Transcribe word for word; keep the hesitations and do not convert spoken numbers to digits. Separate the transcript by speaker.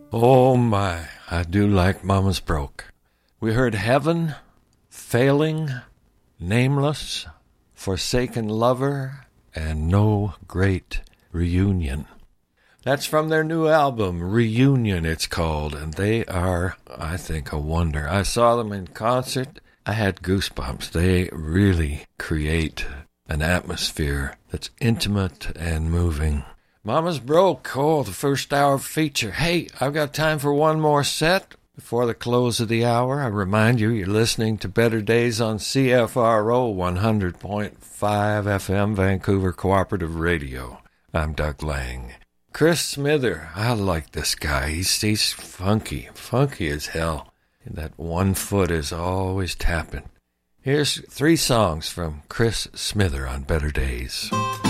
Speaker 1: Oh my, I do like Mama's Broke. We heard Heaven, Failing, Nameless, Forsaken Lover, and No Great Reunion. That's from their new album, Reunion it's called, and they are, I think, a wonder. I saw them in concert. I had goosebumps. They really create an atmosphere that's intimate and moving. Mama's Broke, oh, the first hour feature. Hey, I've got time for one more set before the close of the hour. I remind you, you're listening to Better Days on C F R O one hundred point five F M, Vancouver Cooperative Radio. I'm Doug Lang. Chris Smither, I like this guy. He's, he's funky, funky as hell. And that one foot is always tapping. Here's three songs from Chris Smither on Better Days.